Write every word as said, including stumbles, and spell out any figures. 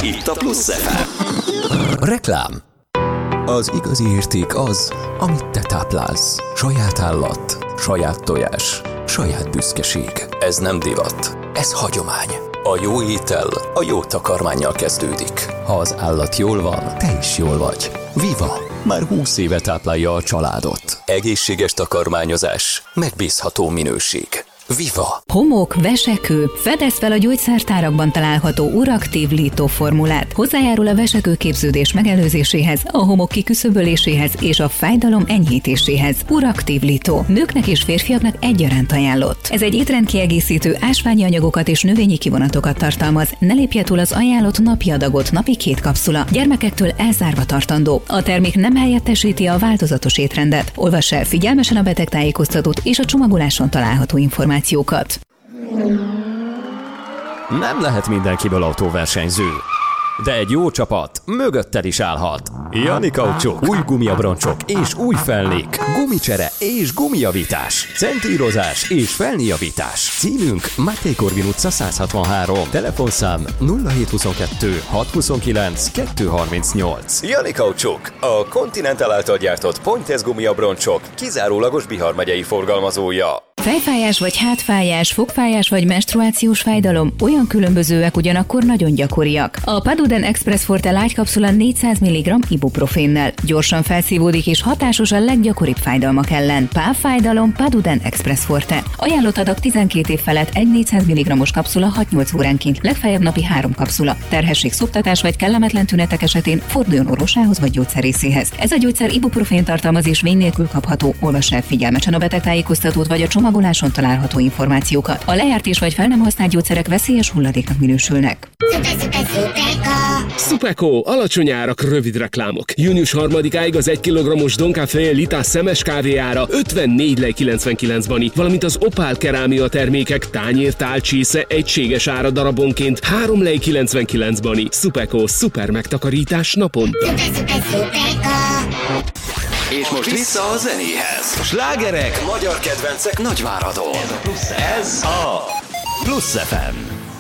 Itt a Plusz ef em. Reklám. Az igazi érték az, amit te táplálsz. Saját állat, saját tojás, saját büszkeség. Ez nem divat, ez hagyomány. A jó étel a jó takarmánnyal kezdődik. Ha az állat jól van, te is jól vagy. Viva! Már húsz éve táplálja a családot. Egészséges takarmányozás, megbízható minőség. Viva! Homok, vesekő, fedez fel a gyógyszertárakban található uraktív Lito formulát. Hozzájárul a vesekőképződés megelőzéséhez, a homok kiküszöböléséhez és a fájdalom enyhítéséhez. Uraktív Lito. Nőknek és férfiaknak egyaránt ajánlott. Ez egy étrendkiegészítő, ásványi anyagokat és növényi kivonatokat tartalmaz. Ne lépje túl az ajánlott napi adagot, napi két kapszula. Gyermekektől elzárva tartandó. A termék nem helyettesíti a változatos étrendet. Olvass el figyelmesen a betegtájékoztatót és a csomagoláson található információkat. Nem lehet mindenkiből autóversenyző, de egy jó csapat mögötted is állhat. Jani Kaucsuk, új gumiabroncsok és új felnék, gumicsere és gumijavítás, centírozás és felnéjavítás. Címünk Máté Korvin utca száz hatvanhárom, telefonszám nulla hét huszonkettő hat huszonkilenc kettő harmincnyolc. Jani Kaucsuk, a Continental által gyártott Pointez gumiabroncsok kizárólagos Bihar megyei forgalmazója. Fejfájás vagy hátfájás, fogfájás vagy menstruációs fájdalom olyan különbözőek, ugyanakkor nagyon gyakoriak. A Paduden Express Forte lágy kapszula négyszáz milligramm ibuprofénnel. Gyorsan felszívódik és hatásos a leggyakoribb fájdalmak ellen. Pálfájdalom Paduden Express Forte. Ajánlott adag tizenkét év felett egy négyszáz milligrammos kapszula hat-nyolc óránként, legfeljebb napi három kapszula. Terhesség, szoptatás vagy kellemetlen tünetek esetén forduljon orvosához vagy gyógyszerészéhez. Ez a gyógyszer ibuprofén tartalmaz és vény nélkül kapható. Olvass el figyelmesen a betegtájékoztatót vagy a csomagoláson található információkat. A lejárt és vagy fel nem használt gyógyszerek veszélyes hulladéknak minősülnek. Supeko, alacsony árak, rövid reklámok. június harmadikáig az egy kilogrammos Don Café Litás szemes kávéára ötvennégy lej kilencvenkilenc bani, valamint az Opál kerámia termékek tányér tálcsésze egységes ára darabonként három lej kilencvenkilenc bani. Supeko, szuper megtakarítás naponta. És most vissza a zenéhez. Slágerek, magyar kedvencek nagyváradon. Ez a Plusz ef em.